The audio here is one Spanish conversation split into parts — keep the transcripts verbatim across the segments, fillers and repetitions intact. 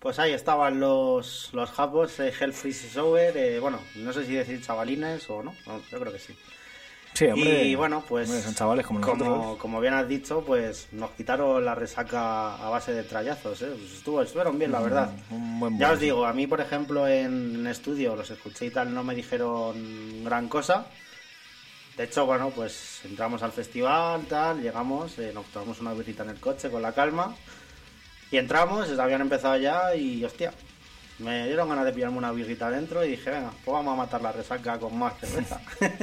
Pues ahí estaban los, los japos, eh, Hell Freezes Over, eh, bueno, no sé si decir chavalines o no, no yo creo que sí. Sí, hombre. Y bueno, pues hombre, son chavales como nosotros. Como, como bien has dicho, pues nos quitaron la resaca a base de trallazos, ¿eh? Pues estuvo, estuvieron bien, la verdad. Un, un buen ya buen, os digo, a mí, por ejemplo, en, en estudio los escuché y tal, no me dijeron gran cosa. De hecho, bueno, pues entramos al festival, tal, llegamos, eh, nos tomamos una birrita en el coche con la calma. Y entramos, habían empezado ya y, hostia, me dieron ganas de pillarme una birrita dentro y dije, venga, pues vamos a matar la resaca con más cerveza.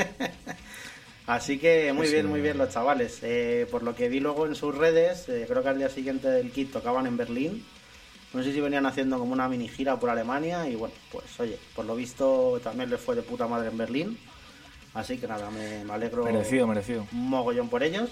Así que muy bien, muy bien los chavales. Eh, por lo que vi luego en sus redes, eh, creo que al día siguiente del kit tocaban en Berlín. No sé si venían haciendo como una mini gira por Alemania y bueno, pues oye, por lo visto también les fue de puta madre en Berlín. Así que nada, me, me alegro merecido, merecido. un mogollón por ellos.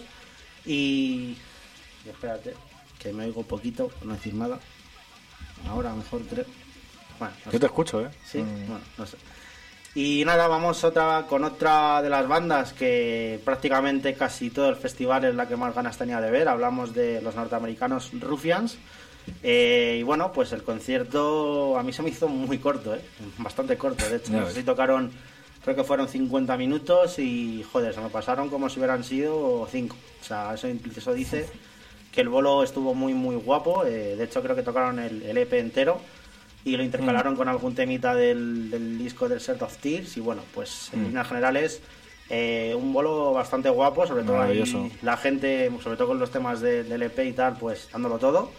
Y... y espérate, que me oigo poquito, por no decir nada. Ahora mejor creo... Bueno, no Yo sé. te escucho, ¿eh? Sí, mm. bueno, no sé. Y nada, vamos otra con otra de las bandas que prácticamente casi todo el festival es la que más ganas tenía de ver. Hablamos de los norteamericanos Ruffians. Eh, y bueno, pues el concierto a mí se me hizo muy corto, ¿eh? Bastante corto, de hecho. No sé si tocaron, creo que fueron cincuenta minutos y joder, se me pasaron como si hubieran sido cinco. O sea, eso, eso dice que el bolo estuvo muy muy guapo. Eh, de hecho creo que tocaron el, el E P entero y lo intercalaron mm. con algún temita del, del disco del Set of Tears y bueno, pues en mm. líneas generales eh, un bolo bastante guapo, sobre todo ahí la gente, sobre todo con los temas de, del E P y tal, pues dándolo todo.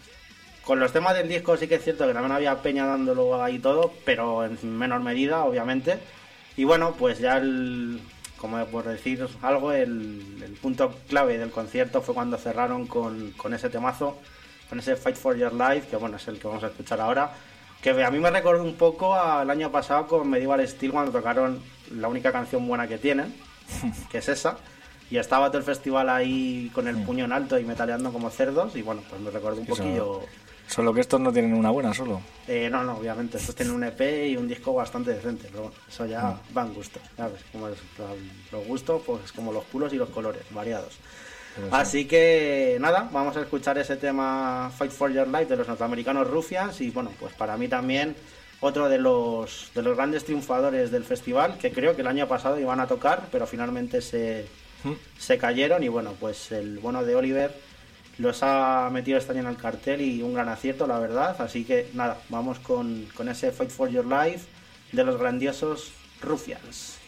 Con los temas del disco sí que es cierto que también había peña dándolo ahí todo, pero en menor medida, obviamente. Y bueno, pues ya el, como por decir algo, el, el punto clave del concierto fue cuando cerraron con, con ese temazo, con ese Fight for Your Life, que bueno, es el que vamos a escuchar ahora, que a mí me recordó un poco al año pasado con Medieval Steel cuando tocaron la única canción buena que tienen, que es esa, y estaba todo el festival ahí con el puño en alto y metaleando como cerdos, y bueno, pues me recordó un poquillo... Solo que estos no tienen una buena solo. Eh, no, no, obviamente, estos tienen un E P y un disco bastante decente, pero bueno, eso ya mm. va en gusto, ¿sabes? Como es, los gustos, pues como los culos y los colores, variados. Así que nada, vamos a escuchar ese tema Fight for Your Life de los norteamericanos Ruffians y bueno, pues para mí también otro de los de los grandes triunfadores del festival, que creo que el año pasado iban a tocar, pero finalmente se, ¿Mm? se cayeron y bueno, pues el bueno de Oliver los ha metido este año en el cartel y un gran acierto, la verdad. Así que nada, vamos con, con ese Fight for Your Life de los grandiosos Ruffians.